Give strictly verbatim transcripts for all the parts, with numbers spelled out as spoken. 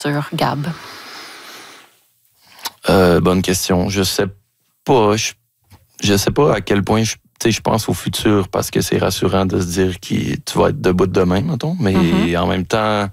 futur, Gab? Euh, bonne question. Je sais pas. Je, je sais pas à quel point je, je pense au futur parce que c'est rassurant de se dire que tu vas être debout demain, mettons. Mais mm-hmm. en même temps,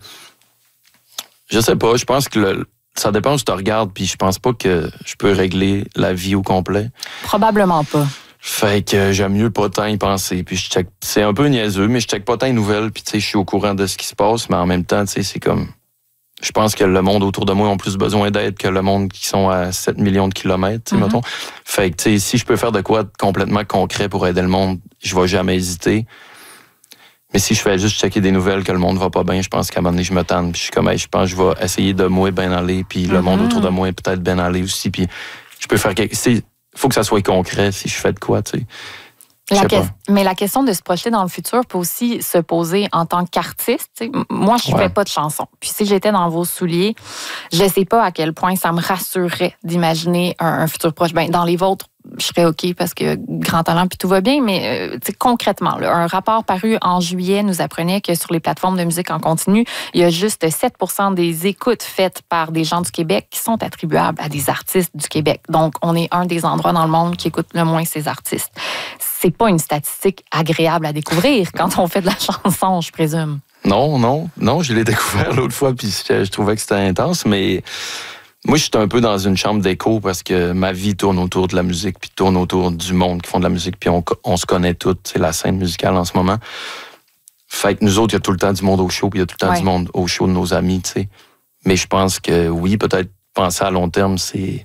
je sais pas. Je pense que le, ça dépend où tu te regardes. Puis je pense pas que je peux régler la vie au complet. Probablement pas. Fait que j'aime mieux pas tant y penser. Puis je check. C'est un peu niaiseux, mais je check pas tant les nouvelles. Puis tu sais, je suis au courant de ce qui se passe. Mais en même temps, tu sais, c'est comme. Je pense que le monde autour de moi a plus besoin d'aide que le monde qui sont à sept millions de kilomètres, mm-hmm. mettons. Fait que, tu sais, si je peux faire de quoi complètement concret pour aider le monde, je vais jamais hésiter. Mais si je fais juste checker des nouvelles que le monde va pas bien, je pense qu'à un moment donné, je me tente. Puis je suis comme, hey, je pense que je vais essayer de moi bien aller, puis mm-hmm. le monde autour de moi est peut-être bien aller aussi. Puis je peux faire quelque... Il faut que ça soit concret si je fais de quoi, tu sais. La que... Mais la question de se projeter dans le futur peut aussi se poser en tant qu'artiste. T'sais. Moi, je ne ouais. fais pas de chansons. Puis si j'étais dans vos souliers, je ne sais pas à quel point ça me rassurerait d'imaginer un, un futur proche. Ben, dans les vôtres, je serais OK parce que grand talent puis tout va bien, mais euh, concrètement, là, un rapport paru en juillet nous apprenait que sur les plateformes de musique en continu, il y a juste sept pour cent des écoutes faites par des gens du Québec qui sont attribuables à des artistes du Québec. Donc, on est un des endroits dans le monde qui écoute le moins ces artistes. C'est pas une statistique agréable à découvrir quand on fait de la chanson, je présume. Non, non, non, je l'ai découvert l'autre fois puis je, je trouvais que c'était intense, mais moi, je suis un peu dans une chambre d'écho parce que ma vie tourne autour de la musique puis tourne autour du monde qui font de la musique puis on, on se connaît toutes, c'est la scène musicale en ce moment. Fait que nous autres, il y a tout le temps du monde au show puis il y a tout le temps ouais. du monde au show de nos amis, tu sais. Mais je pense que oui, peut-être penser à long terme, c'est...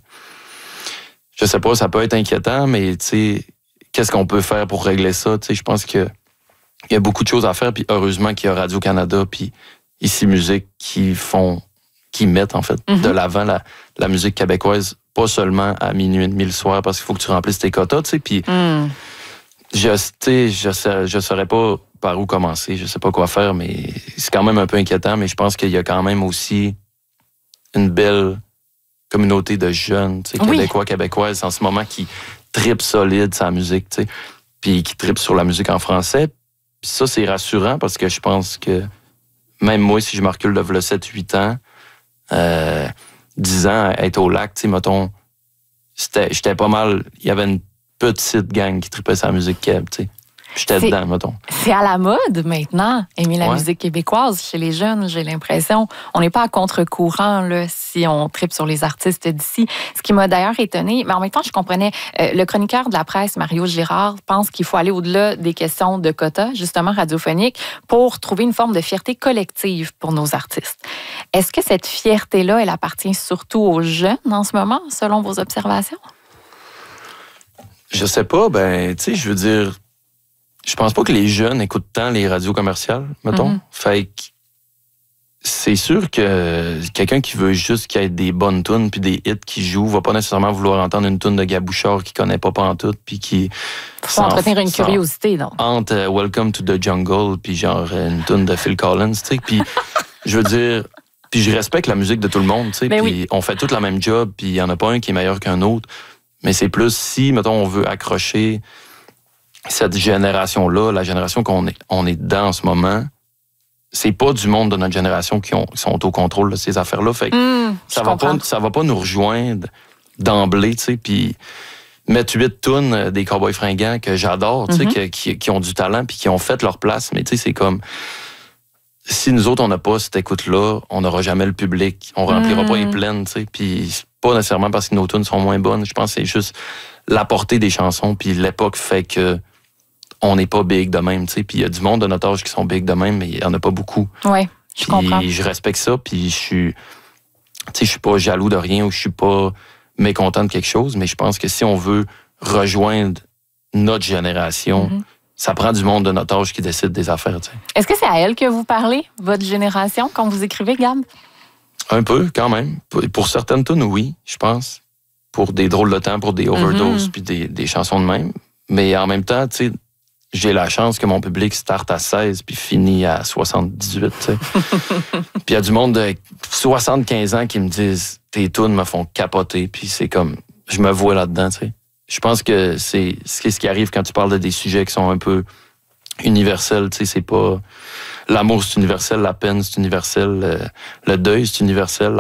Je sais pas, ça peut être inquiétant, mais tu sais, qu'est-ce qu'on peut faire pour régler ça? Tu sais, je pense que il y a beaucoup de choses à faire puis heureusement qu'il y a Radio-Canada puis Ici Musique qui font... qui mettent, en fait, mm-hmm. de l'avant la, la musique québécoise, pas seulement à minuit et demi le soir, parce qu'il faut que tu remplisses tes quotas, tu sais, puis mm. je, tu sais, je sais, je saurais pas par où commencer, je sais pas quoi faire, mais c'est quand même un peu inquiétant, mais je pense qu'il y a quand même aussi une belle communauté de jeunes, tu sais, oui. québécois, québécoises, en ce moment, qui tripent solide sa musique, tu sais, puis qui tripent sur la musique en français, puis ça, c'est rassurant, parce que je pense que même moi, si je me recule de sept huit ans, Euh, dix ans, être au lac, tu sais, mettons, c'était, j'étais pas mal, il y avait une petite gang qui tripait sa musique keb, tu sais. J'étais c'est, dedans, mettons. C'est à la mode maintenant, aimer la ouais. musique québécoise chez les jeunes, j'ai l'impression. On n'est pas à contre-courant là, si on tripe sur les artistes d'ici. Ce qui m'a d'ailleurs étonnée, mais en même temps, je comprenais, euh, le chroniqueur de la presse, Mario Girard, pense qu'il faut aller au-delà des questions de quotas, justement radiophoniques, pour trouver une forme de fierté collective pour nos artistes. Est-ce que cette fierté-là, elle appartient surtout aux jeunes en ce moment, selon vos observations? Je sais pas, ben, tu sais, je veux dire... Je pense pas que les jeunes écoutent tant les radios commerciales, mettons. Mm-hmm. Fait que c'est sûr que quelqu'un qui veut juste qu'il y ait des bonnes tunes puis des hits qui jouent va pas nécessairement vouloir entendre une tune de Gabouchard qu'il connaît pas pantoute puis qui... Faut entretenir une curiosité, donc. Entre uh, Welcome to the Jungle puis genre une tune de Phil Collins, tu sais. Puis je veux dire... Puis je respecte la musique de tout le monde, tu sais. Puis oui. on fait tous la même job puis il y en a pas un qui est meilleur qu'un autre. Mais c'est plus si, mettons, on veut accrocher... cette génération-là, la génération qu'on est, on est dedans en ce moment, c'est pas du monde de notre génération qui, ont, qui sont au contrôle de ces affaires-là. Fait que mmh, ça va pas, ça va pas nous rejoindre d'emblée, tu sais, puis mettre huit tunes des Cowboys fringants que j'adore, tu sais, mmh. qui, qui ont du talent puis qui ont fait leur place. Mais tu sais, c'est comme... Si nous autres, on n'a pas cette écoute-là, on n'aura jamais le public. On remplira mmh. pas les plaines, tu sais. Puis c'est pas nécessairement parce que nos tunes sont moins bonnes. Je pense que c'est juste la portée des chansons puis l'époque fait que on n'est pas big de même, tu sais. Puis il y a du monde de notre âge qui sont big de même, mais il n'y en a pas beaucoup. Oui, je comprends. Puis je respecte ça, puis je suis... Tu sais, je suis pas jaloux de rien ou je suis pas mécontent de quelque chose, mais je pense que si on veut rejoindre notre génération, mm-hmm. ça prend du monde de notre âge qui décide des affaires, tu sais. Est-ce que c'est à elle que vous parlez, votre génération, quand vous écrivez, Gab? Un peu, quand même. Pour certaines tunes, oui, je pense. Pour des drôles de temps, pour des overdoses, mm-hmm. puis des, des chansons de même. Mais en même temps, tu sais, j'ai la chance que mon public starte à seize puis finit à soixante-dix-huit, tu sais. Puis il y a du monde de soixante-quinze ans qui me disent « Tes tunes me font capoter », puis c'est comme, je me vois là-dedans, tu sais. Je pense que c'est, c'est ce qui arrive quand tu parles de des sujets qui sont un peu universels, tu sais, c'est pas... L'amour, c'est universel, la peine, c'est universel, le, le deuil, c'est universel,